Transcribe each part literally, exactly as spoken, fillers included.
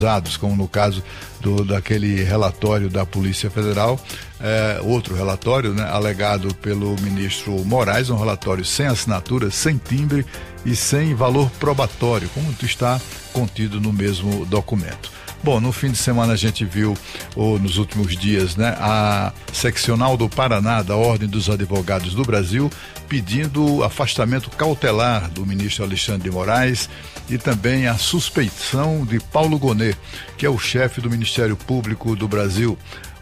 como no caso do, daquele relatório da Polícia Federal, é, outro relatório, né, alegado pelo ministro Moraes, um relatório sem assinatura, sem timbre e sem valor probatório, como está contido no mesmo documento. Bom, no fim de semana a gente viu, ou nos últimos dias, né, a seccional do Paraná da Ordem dos Advogados do Brasil pedindo afastamento cautelar do ministro Alexandre de Moraes e também a suspeição de Paulo Gonet, que é o chefe do Ministério Público do Brasil,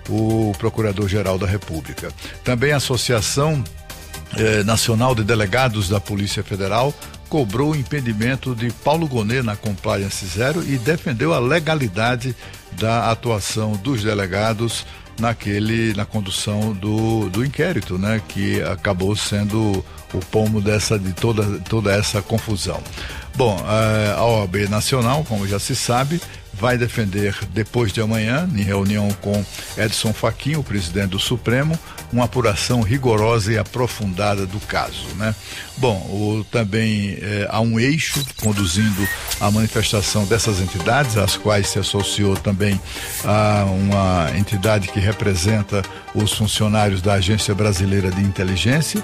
o Procurador-Geral da República. Também a Associação eh, Nacional de Delegados da Polícia Federal cobrou o impedimento de Paulo Gonet na Compliance Zero e defendeu a legalidade da atuação dos delegados naquele, na condução do, do inquérito, né, que acabou sendo o pomo dessa, de toda, toda essa confusão. Bom, a O A B Nacional, como já se sabe, vai defender depois de amanhã, em reunião com Edson Fachin, o presidente do Supremo, uma apuração rigorosa e aprofundada do caso, né? Bom, o, também eh, há um eixo conduzindo a manifestação dessas entidades, às quais se associou também a uma entidade que representa os funcionários da Agência Brasileira de Inteligência,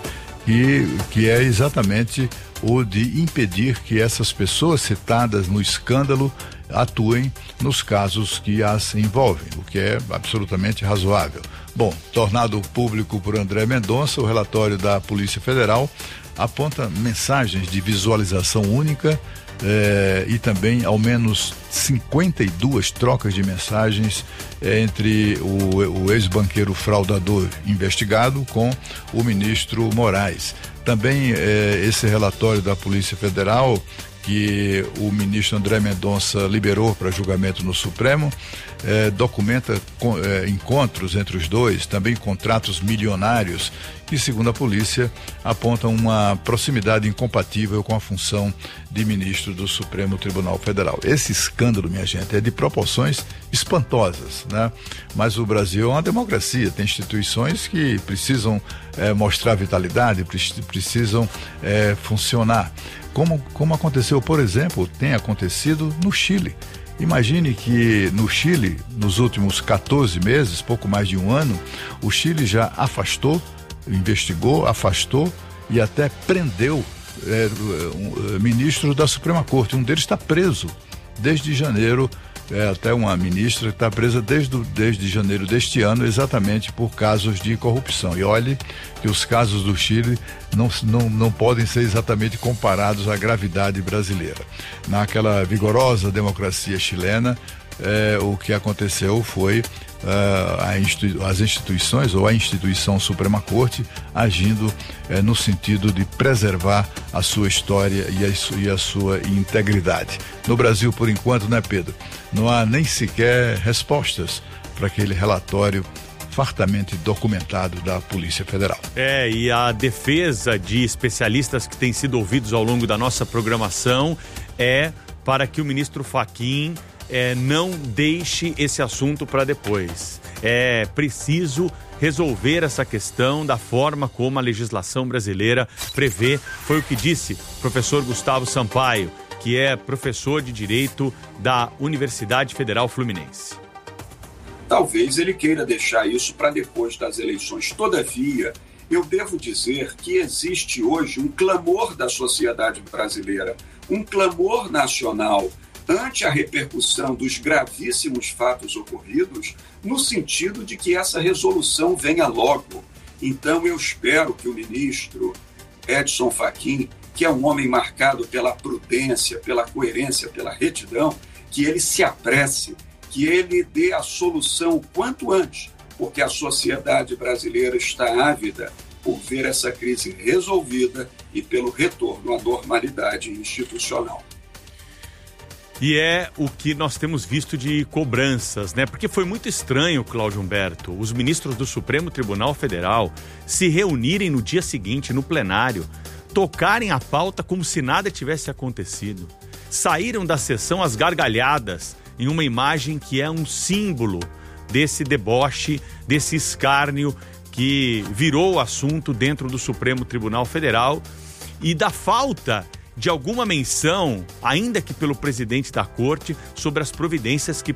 e que é exatamente o de impedir que essas pessoas citadas no escândalo atuem nos casos que as envolvem, o que é absolutamente razoável. Bom, tornado público por André Mendonça, o relatório da Polícia Federal aponta mensagens de visualização única eh, e também ao menos cinquenta e duas trocas de mensagens eh, entre o, o ex-banqueiro fraudador investigado com o ministro Moraes. Também eh, esse relatório da Polícia Federal, que o ministro André Mendonça liberou para julgamento no Supremo, eh, documenta com, eh, encontros entre os dois, também contratos milionários, que, segundo a polícia, apontam uma proximidade incompatível com a função de ministro do Supremo Tribunal Federal. Esse escândalo, minha gente, é de proporções espantosas, né? Mas o Brasil é uma democracia, tem instituições que precisam eh, mostrar vitalidade, precisam eh, funcionar. Como, como aconteceu, por exemplo, tem acontecido no Chile. Imagine que no Chile, nos últimos quatorze meses, pouco mais de um ano, o Chile já afastou, investigou, afastou e até prendeu é, um, ministros da Suprema Corte. Um deles está preso desde janeiro, é, até uma ministra que está presa desde, desde janeiro deste ano, exatamente por casos de corrupção. E olhe que os casos do Chile não, não, não podem ser exatamente comparados à gravidade brasileira. Naquela vigorosa democracia chilena, é, o que aconteceu foi Uh, a institui- as instituições ou a instituição Suprema Corte agindo uh, no sentido de preservar a sua história e a, su- e a sua integridade. No Brasil, por enquanto, né, Pedro? Não há nem sequer respostas para aquele relatório fartamente documentado da Polícia Federal. É, e a defesa de especialistas que têm sido ouvidos ao longo da nossa programação é para que o ministro Fachin É, não deixe esse assunto para depois. É preciso resolver essa questão da forma como a legislação brasileira prevê. Foi o que disse o professor Gustavo Sampaio, que é professor de Direito da Universidade Federal Fluminense. Talvez ele queira deixar isso para depois das eleições. Todavia, eu devo dizer que existe hoje um clamor da sociedade brasileira, um clamor nacional ante a repercussão dos gravíssimos fatos ocorridos, no sentido de que essa resolução venha logo. Então eu espero que o ministro Edson Fachin, que é um homem marcado pela prudência, pela coerência, pela retidão, que ele se apresse, que ele dê a solução o quanto antes, porque a sociedade brasileira está ávida por ver essa crise resolvida e pelo retorno à normalidade institucional. E é o que nós temos visto de cobranças, né? Porque foi muito estranho, Cláudio Humberto, os ministros do Supremo Tribunal Federal se reunirem no dia seguinte, no plenário, tocarem a pauta como se nada tivesse acontecido. Saíram da sessão às gargalhadas, em uma imagem que é um símbolo desse deboche, desse escárnio que virou assunto dentro do Supremo Tribunal Federal e da falta de alguma menção, ainda que pelo presidente da corte, sobre as providências que